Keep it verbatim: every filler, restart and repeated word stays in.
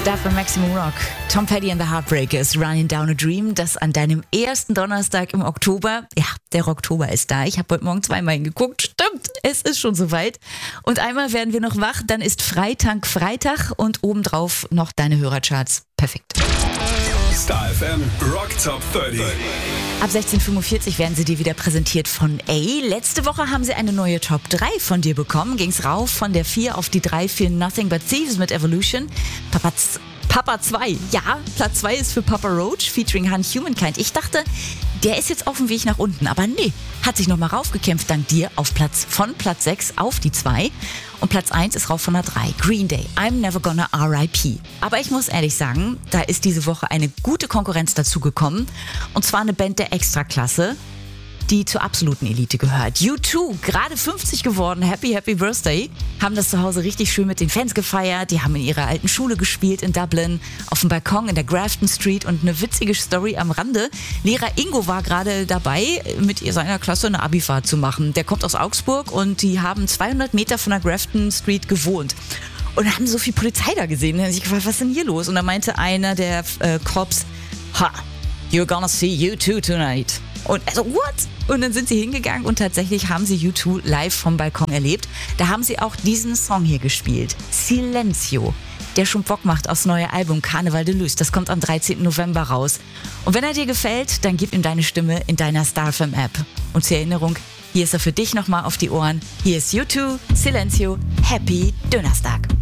Start bei Maximum Rock. Tom Petty and the Heartbreakers, Running Down a Dream. Das an deinem ersten Donnerstag im Oktober. Ja, der Oktober ist da. Ich habe heute Morgen zweimal hingeguckt. Stimmt, es ist schon soweit. Und einmal werden wir noch wach. Dann ist Freitag Freitag und obendrauf noch deine Hörercharts. Perfekt. Star F M Rock Top dreißig. Ab sechzehn Uhr fünfundvierzig werden sie dir wieder präsentiert von A. Letzte Woche haben sie eine neue Top drei von dir bekommen. Ging's rauf von der vier auf die drei für Nothing But Thieves mit Evolution. Papa, Papa zwei. Ja, Platz zwei ist für Papa Roach featuring Han Humankind. Ich dachte, der ist jetzt auf dem Weg nach unten. Aber nee, hat sich nochmal raufgekämpft dank dir auf Platz von Platz sechs auf die zwei. Und Platz eins ist rauf von der drei. Green Day, I'm Never Gonna R I P. Aber ich muss ehrlich sagen, da ist diese Woche eine gute Konkurrenz dazu gekommen. Und zwar eine Band der Extraklasse, die zur absoluten Elite gehört. U zwei, gerade fünfzig geworden, Happy Happy Birthday, haben das zu Hause richtig schön mit den Fans gefeiert. Die haben in ihrer alten Schule gespielt in Dublin, auf dem Balkon in der Grafton Street. Und eine witzige Story am Rande. Lehrer Ingo war gerade dabei, mit seiner Klasse eine Abifahrt zu machen. Der kommt aus Augsburg und die haben zweihundert Meter von der Grafton Street gewohnt. Und haben so viel Polizei da gesehen. Da haben sich gefragt, was ist denn hier los? Und da meinte einer der äh, Cops, ha, you're gonna see U zwei tonight. Und also, what? Und dann sind sie hingegangen und tatsächlich haben sie U zwei live vom Balkon erlebt. Da haben sie auch diesen Song hier gespielt. Silencio, der schon Bock macht aufs neue Album Carnaval de Luz. Das kommt am dreizehnten November raus. Und wenn er dir gefällt, dann gib ihm deine Stimme in deiner Star F M App. Und zur Erinnerung, hier ist er für dich nochmal auf die Ohren. Hier ist U zwei, Silencio, Happy Donnerstag.